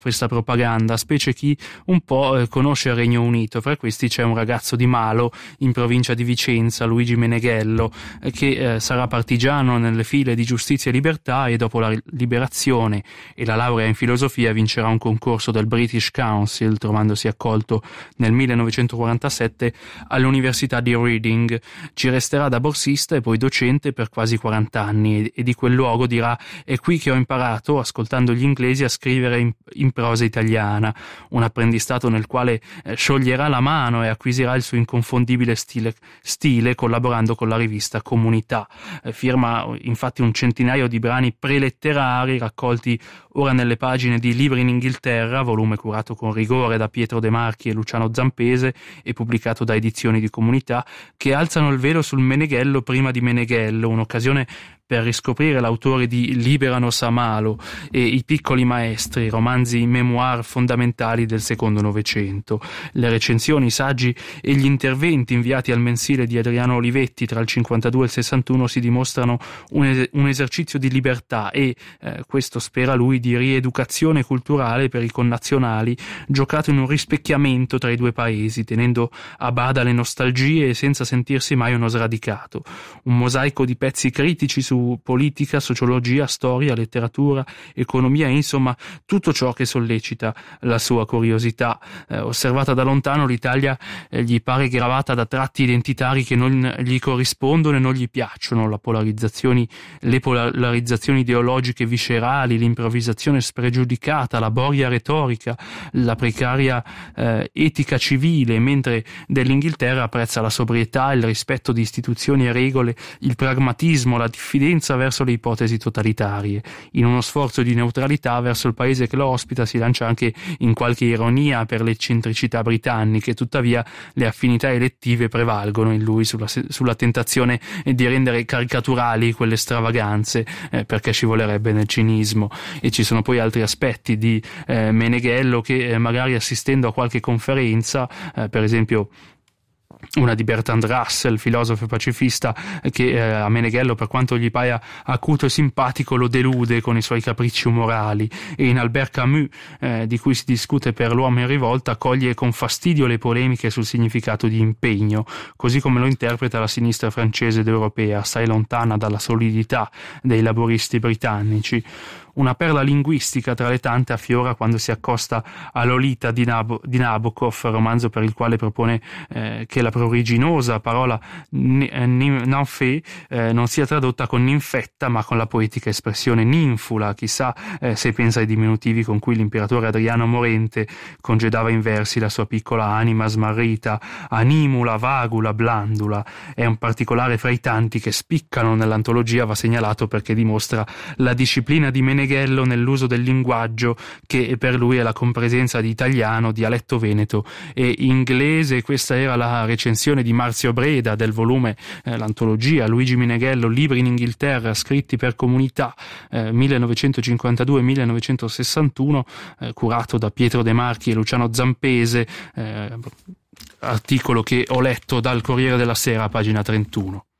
questa propaganda, specie chi un po' conosce il Regno Unito. Fra questi c'è un ragazzo di Malo, in provincia di Vicenza, Luigi Meneghello, che sarà partigiano nelle file di Giustizia e Libertà, e dopo la liberazione e la laurea in filosofia vincerà un concorso del British Council, trovandosi accolto nel 1947 all'Università di Reading. Ci resterà da borsista e poi docente per quasi 40 anni, e di quel luogo dirà: è qui che ho imparato, ascoltando gli inglesi, a scrivere in prosa italiana, un apprendistato nel quale scioglierà la mano e acquisirà il suo inconfondibile stile collaborando con la rivista Comunità. Firma infatti un centinaio di brani preletterari raccolti ora nelle pagine di Libri in Inghilterra, volume curato con rigore da Pietro De Marchi e Luciano Zampese e pubblicato da Edizioni di Comunità, che alzano il velo sul Meneghello prima di Meneghello, un'occasione per riscoprire l'autore di Liberanos a Malo e I piccoli maestri, romanzi memoir fondamentali del secondo Novecento. Le recensioni, i saggi e gli interventi inviati al mensile di Adriano Olivetti tra il 52 e il 61 si dimostrano un esercizio di libertà e, questo spera lui, di rieducazione culturale per i connazionali, giocato in un rispecchiamento tra i due paesi, tenendo a bada le nostalgie e senza sentirsi mai uno sradicato. Un mosaico di pezzi critici su politica, sociologia, storia, letteratura, economia, insomma tutto ciò che sollecita la sua curiosità. Osservata da lontano, l'Italia gli pare gravata da tratti identitari che non gli corrispondono e non gli piacciono: le polarizzazioni ideologiche viscerali, l'improvvisazione spregiudicata, la boria retorica, la precaria etica civile, mentre dell'Inghilterra apprezza la sobrietà, il rispetto di istituzioni e regole, il pragmatismo, la diffidenza verso le ipotesi totalitarie. In uno sforzo di neutralità verso il paese che lo ospita si lancia anche in qualche ironia per le eccentricità britanniche, tuttavia le affinità elettive prevalgono in lui sulla tentazione di rendere caricaturali quelle stravaganze, perché scivolerebbe nel cinismo. E ci sono poi altri aspetti di Meneghello che magari assistendo a qualche conferenza, per esempio una di Bertrand Russell, filosofo e pacifista, che a Meneghello, per quanto gli paia acuto e simpatico, lo delude con i suoi capricci umorali, e in Albert Camus, di cui si discute per L'uomo in rivolta, coglie con fastidio le polemiche sul significato di impegno, così come lo interpreta la sinistra francese ed europea, assai lontana dalla solidità dei laboristi britannici. Una perla linguistica tra le tante affiora quando si accosta a Lolita di Nabokov, romanzo per il quale propone che la pruriginosa parola ninfée non sia tradotta con ninfetta, ma con la poetica espressione ninfula. Chissà se pensa ai diminutivi con cui l'imperatore Adriano Morente congedava in versi la sua piccola anima smarrita: animula, vagula, blandula. È un particolare fra i tanti che spiccano nell'antologia, va segnalato perché dimostra la disciplina di Meneghello nell'uso del linguaggio, che per lui è la compresenza di italiano, dialetto veneto e inglese. Questa era la recensione di Marzio Breda del volume, l'antologia Luigi Meneghello, Libri in Inghilterra scritti per Comunità, 1952-1961, curato da Pietro De Marchi e Luciano Zampese, articolo che ho letto dal Corriere della Sera, pagina 31.